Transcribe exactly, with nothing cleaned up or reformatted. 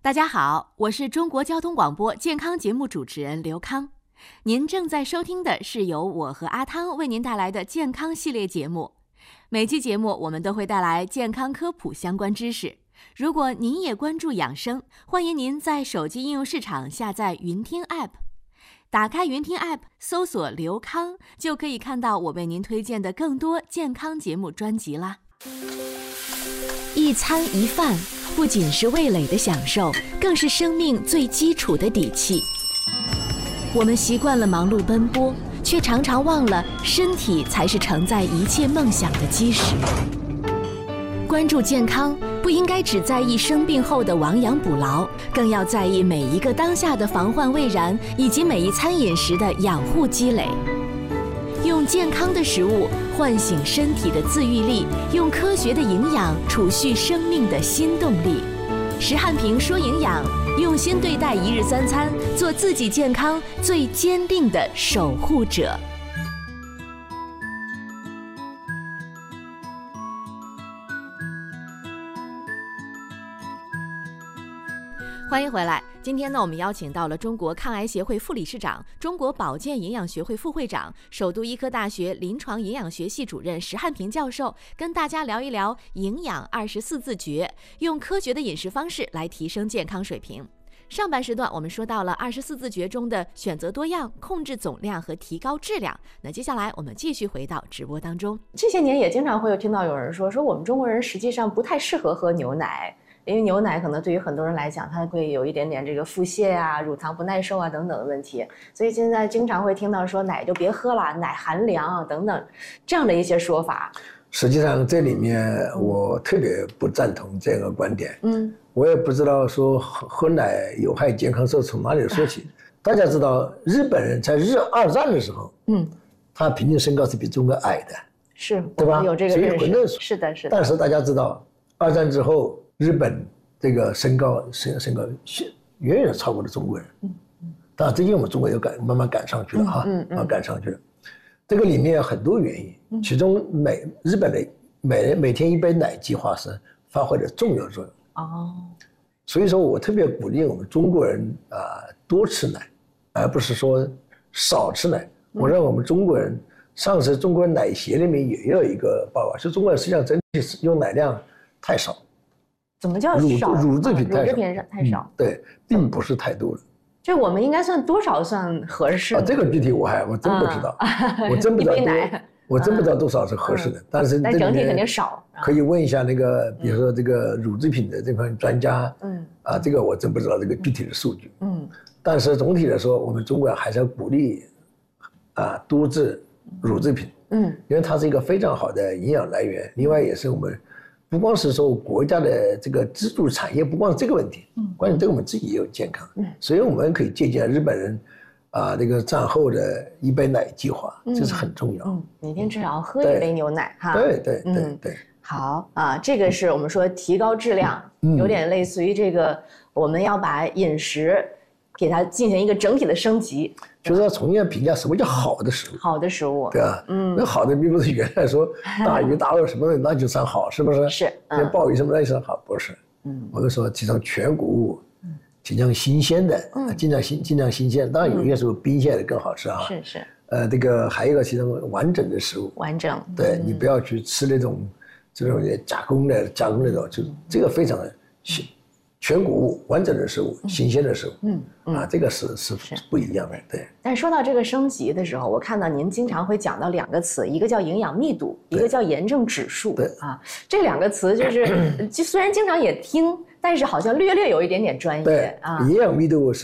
大家好，我是中国交通广播健康节目主持人刘康。您正在收听的是由我和阿汤为您带来的健康系列节目。每期节目我们都会带来健康科普相关知识。如果您也关注养生，欢迎您在手机应用市场下载云听 App， 打开云听 App， 搜索刘康，就可以看到我为您推荐的更多健康节目专辑啦。一餐一饭不仅是味蕾的享受，更是生命最基础的底气。我们习惯了忙碌奔波，却常常忘了身体才是承载一切梦想的基石。关注健康，不应该只在意生病后的亡羊补牢，更要在意每一个当下的防患未然，以及每一餐饮食的养护积累。用健康的食物唤醒身体的自愈力，用科学的营养储蓄生命的新动力。石汉平说营养，用心对待一日三餐，做自己健康最坚定的守护者。欢迎回来。今天呢，我们邀请到了中国抗癌协会副理事长、中国保健营养学会副会长、首都医科大学临床营养学系主任石汉平教授，跟大家聊一聊营养二十四字诀，用科学的饮食方式来提升健康水平。上半时段我们说到了二十四字诀中的选择多样、控制总量和提高质量。那接下来我们继续回到直播当中。 这些年也经常会有听到有人说，说我们中国人实际上不太适合喝牛奶。因为牛奶可能对于很多人来讲，它会有一点点这个腹泻啊、乳糖不耐受啊等等的问题，所以现在经常会听到说奶就别喝了，奶寒凉啊等等这样的一些说法。 实际上这里面我特别不赞同这个观点。嗯，我也不知道说喝奶有害健康是从哪里说起。大家知道日本人在日二战的时候，嗯，他平均身高是比中国矮的， 是， 对吧？ 有这个认识。 是的，是的。 但是大家知道，二战之后。日本这个身高身身高远远超过了中国人，嗯嗯，当然最近我们中国又赶慢慢赶上去了哈，嗯嗯，赶上去了。这个里面有很多原因，其中每日本的每人每天一杯奶计划是发挥了重要作用。哦，所以说我特别鼓励我们中国人啊、呃、多吃奶，而不是说少吃奶。我认为我们中国人，上次中国奶协里面也有一个报告，说中国人实际上整体用奶量太少。 怎么叫少？ 乳制品太少， 乳制品太少、 嗯，对，并不是太多了。 这我们应该算多少算合适、 啊？这个具体我还我真不知道，嗯、我真不知道多，我真不知道多少是合适的。嗯、但是但整体肯定少。 可以问一下那个，比如说这个乳制品的这块专家，嗯，啊，这个我真不知道这个具体的数据。嗯，但是总体来说，我们中国还是要鼓励啊多制乳制品，嗯，因为它是一个非常好的营养来源，另外也是我们。不光是说国家的这个支柱产业，不光是这个问题，嗯，关键对我们自己也有健康，嗯，所以我们可以借鉴日本人，啊，这个战后的一杯奶计划，这是很重要， 嗯，每天至少喝一杯牛奶哈， 对对对对对， 好啊，这个是我们说提高质量，有点类似于这个我们要把饮食给它进行一个整体的升级。 就是要重新评价什么叫好的食物， 好的食物， 对吧？嗯，那好的并不是原来说大鱼大肉什么的那就算好，是不是？ 是， 那鲍鱼什么那就算好，不是？嗯，我们说提倡全谷物，尽量新鲜的，嗯，尽量新尽量新鲜。当然有些时候冰鲜的更好吃啊。 是是。 呃，这个还有一个其中完整的食物， 完整。 对你不要去吃那种这种加工的加工那种，就这个非常的新。全谷物、完整的食物、新鲜的食物，嗯嗯啊，这个是是不一样的，对。 但说到这个升级的时候，我看到您经常会讲到两个词，一个叫营养密度，一个叫炎症指数， 对啊，这两个词就是就虽然经常也听，但是好像略略有一点点专业， 对啊。营养密度是